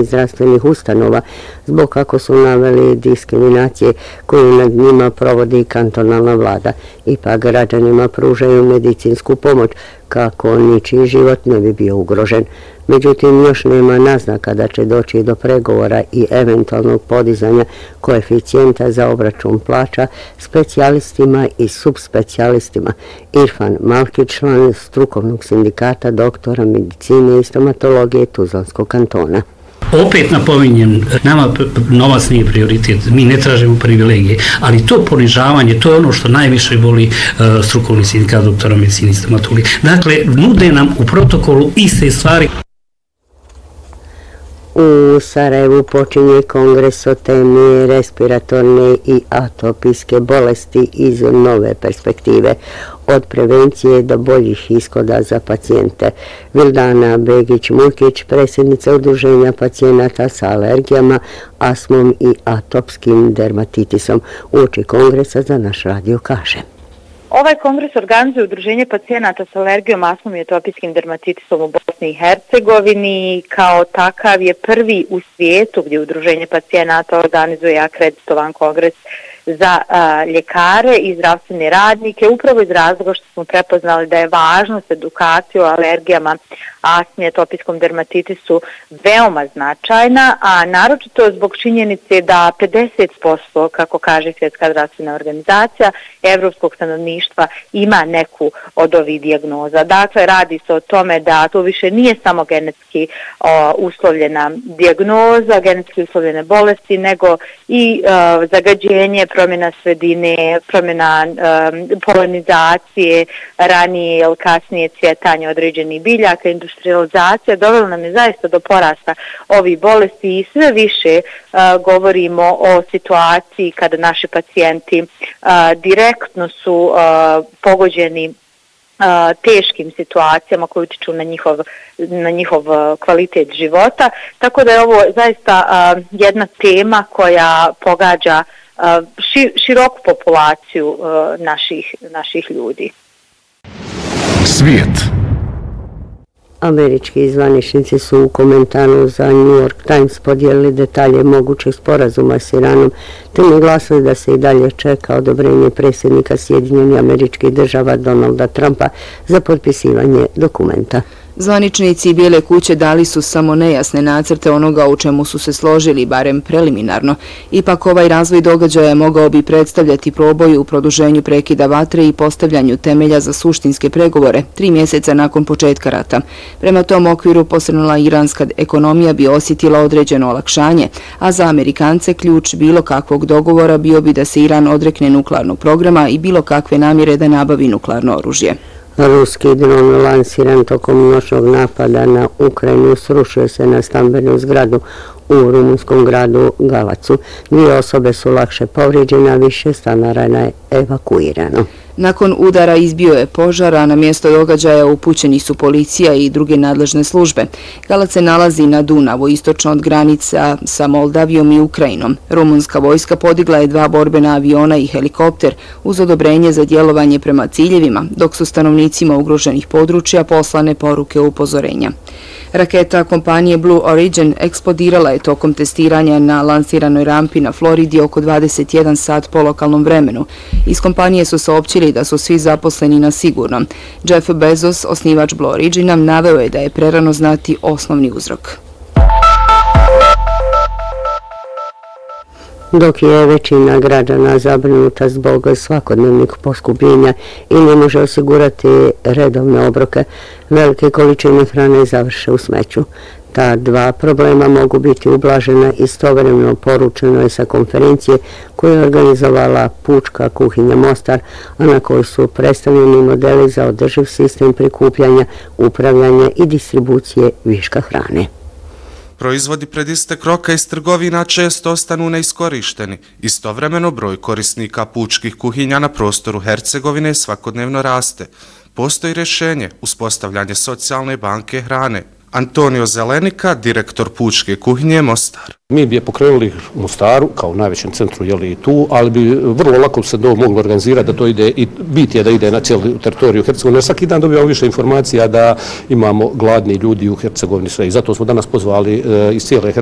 niz zdravstvenih ustanova zbog, kako su naveli, diskriminacije koju nad njima provodi kantonalna vlada. Ipak građanima pružaju medicinsku pomoć kako ničiji život ne bi bio ugrožen. Međutim, još nema naznaka da će doći do pregovora i eventualnog podizanja koeficijenta za obračun plaća specijalistima i subspecijalistima. Irfan Malkić, član strukovnog sindikata doktora medicine i stomatologije Tuzlanskog kantona. Opet napominjem, nama novac nije prioritet, mi ne tražimo privilegije, ali to ponižavanje, to je ono što najviše voli strukovni sindikat doktora medicine i stomatologije. Dakle, nude nam u protokolu iste stvari. U Sarajevu počinje kongres o temi respiratorne i atopijske bolesti iz nove perspektive, od prevencije do boljih ishoda za pacijente. Vildana Begić-Mukić, predsjednica Udruženja pacijenata sa alergijama, astmom i atopskim dermatitisom, uoči kongresa za naš radio kaže. Ovaj kongres organizuje Udruženje pacijenata sa alergijom, astmom i atopijskim dermatitisom u Bosni i Hercegovini. Kao takav je prvi u svijetu gdje Udruženje pacijenata organizuje akreditovan kongres za ljekare i zdravstvene radnike, upravo iz razloga što smo prepoznali da je važnost edukacije o alergijama, astmi i atopijskom dermatitisu veoma značajna, a naročito zbog činjenice da 50%, kako kaže Svjetska zdravstvena organizacija, evropskog stanovništva ima neku od ovih dijagnoza. Dakle, radi se o tome da to više nije samo genetski uslovljena dijagnoza, genetski uslovljene bolesti, nego i zagađenje, promjena sredine, promjena polinizacije, ranije ili kasnije cvjetanje određenih biljaka, industrializacija dovela nam je zaista do porasta ovih bolesti i sve više govorimo o situaciji kada naši pacijenti direktno su pogođeni teškim situacijama koje utiču na njihov kvalitet života. Tako da je ovo zaista jedna tema koja pogađa široku populaciju naših ljudi. Svijet. Američki zvaničnici su u komentaru za New York Times podijelili detalje mogućeg sporazuma s Iranom, te naglasili da se i dalje čeka odobrenje predsjednika Sjedinjenih Američkih Država Donalda Trumpa za potpisivanje dokumenta. Zvaničnici Bijele kuće dali su samo nejasne nacrte onoga u čemu su se složili, barem preliminarno. Ipak ovaj razvoj događaja mogao bi predstavljati proboj u produženju prekida vatre i postavljanju temelja za suštinske pregovore 3 mjeseca nakon početka rata. Prema tom okviru posrnula iranska ekonomija bi osjetila određeno olakšanje, a za Amerikance ključ bilo kakvog dogovora bio bi da se Iran odrekne nuklearnog programa i bilo kakve namjere da nabavi nuklearno oružje. Ruski dron lansiran tokom noćnog napada na Ukrajinu srušio se na stambenu zgradu u rumunskom gradu Galacu. 2 osobe su lakše povrijeđene, a više stanara je evakuirano. Nakon udara izbio je požar, a na mjesto događaja upućeni su policija i druge nadležne službe. Galac se nalazi na Dunavu, istočno od granica sa Moldavijom i Ukrajinom. Rumunska vojska podigla je 2 borbena aviona i helikopter uz odobrenje za djelovanje prema ciljevima, dok su stanovnicima ugroženih područja poslane poruke upozorenja. Raketa kompanije Blue Origin eksplodirala je tokom testiranja na lansiranoj rampi na Floridi oko 21 sat po lokalnom vremenu. Iz kompanije su saopćili da su svi zaposleni na sigurnom. Jeff Bezos, osnivač Blue Origina, naveo je da je prerano znati osnovni uzrok. Dok je većina građana zabrinuta zbog svakodnevnih poskupljenja i ne može osigurati redovne obroke, velike količine hrane završe u smeću. Ta 2 problema mogu biti ublažena istovremeno, poručeno je sa konferencije koju je organizovala Pučka kuhinja Mostar, a na kojoj su predstavljeni modeli za održiv sistem prikupljanja, upravljanja i distribucije viška hrane. Proizvodi pred istek roka iz trgovina često ostanu neiskorišteni. Istovremeno broj korisnika pučkih kuhinja na prostoru Hercegovine svakodnevno raste. Postoji rješenje, uspostavljanje socijalne banke hrane. Antonio Zelenika, direktor Pučke kuhinje Mostar. Mi bi je pokrenuli u Mostaru, kao najvećem centru, i tu, ali bi vrlo lako se to moglo organizirati da to ide, i bit je da ide na cijelu teritoriju Hercegovine. Svaki dan dobijamo više informacija da imamo gladni ljudi u Hercegovini sve i zato smo danas pozvali iz cijele Hercegovine